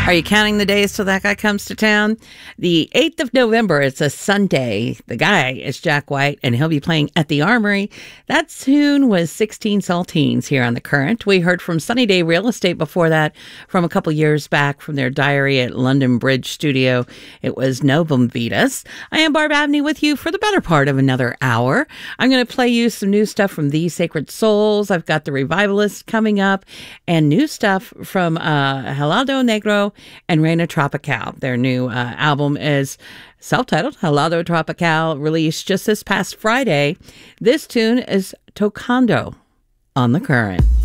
Are you counting the days till that guy comes to town? The 8th of November, it's a Sunday. The guy is Jack White, and he'll be playing at the Armory. That tune was 16 Saltines here on The Current. We heard from Sunny Day Real Estate before that from a couple years back from their Diary at London Bridge Studio. It was Novum Vitas. I am Barb Abney with you for the better part of another hour. I'm going to play you some new stuff from The Sacred Souls. I've got The Revivalists coming up, and new stuff from Helado Negro and Reina Tropical. Their new album is self-titled Helado Tropical, released just this past Friday. This tune is Tocando on The Current.